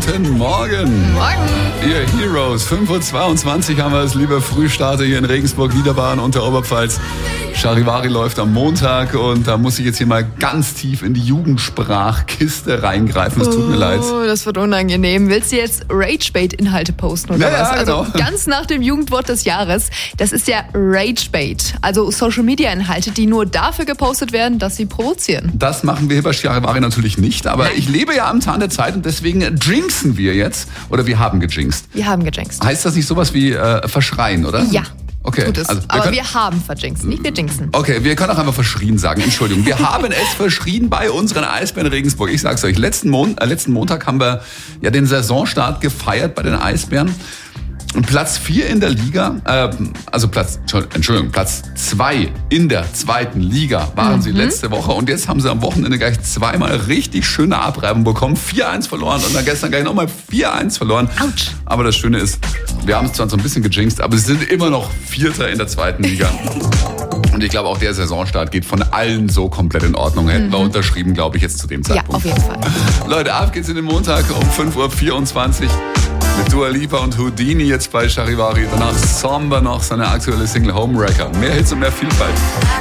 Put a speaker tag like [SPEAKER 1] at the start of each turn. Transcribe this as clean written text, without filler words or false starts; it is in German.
[SPEAKER 1] Guten Morgen.
[SPEAKER 2] Morgen.
[SPEAKER 1] Ihr Heroes, 5.22 Uhr haben wir es, lieber Frühstarter hier in Regensburg, Niederbayern und der Oberpfalz. Charivari läuft am Montag und da muss ich jetzt hier mal ganz tief in die Jugendsprachkiste reingreifen. Es tut mir leid.
[SPEAKER 2] Oh, das wird unangenehm. Willst du jetzt Ragebait-Inhalte posten oder was? Also
[SPEAKER 1] genau.
[SPEAKER 2] Ganz nach dem Jugendwort des Jahres. Das ist ja Ragebait. Also Social-Media-Inhalte, die nur dafür gepostet werden, dass sie provozieren.
[SPEAKER 1] Das machen wir hier bei Charivari natürlich nicht, aber ich lebe ja am Zahn der Zeit und deswegen jinxen wir jetzt. Oder wir haben gejinxt.
[SPEAKER 2] Wir haben gejinxt.
[SPEAKER 1] Heißt das nicht sowas wie verschreien, oder?
[SPEAKER 2] Ja.
[SPEAKER 1] Okay.
[SPEAKER 2] Tut es.
[SPEAKER 1] Also
[SPEAKER 2] Aber wir haben verjinxt, nicht wir jinxen.
[SPEAKER 1] Okay, wir können auch einfach verschrien sagen. Entschuldigung. Wir haben es verschrien bei unseren Eisbären Regensburg. Ich sag's euch, letzten Montag haben wir ja den Saisonstart gefeiert bei den Eisbären. Platz 4 in der Liga, Platz 2 in der zweiten Liga waren sie letzte Woche und jetzt haben sie am Wochenende gleich zweimal richtig schöne Abreibung bekommen. 4-1 verloren und dann gestern gleich nochmal 4-1 verloren.
[SPEAKER 2] Autsch.
[SPEAKER 1] Aber das Schöne ist, wir haben es zwar so ein bisschen gejinxt, aber sie sind immer noch Vierter in der zweiten Liga. Und ich glaube, auch der Saisonstart geht von allen so komplett in Ordnung. Hätten wir unterschrieben, glaube ich, jetzt zu dem Zeitpunkt.
[SPEAKER 2] Ja, auf jeden Fall.
[SPEAKER 1] Leute, ab geht's in den Montag um 5.24 Uhr. Mit Dua Lipa und Houdini jetzt bei Charivari. Danach Somber noch seine aktuelle Single Homewrecker. Mehr Hits und mehr Vielfalt.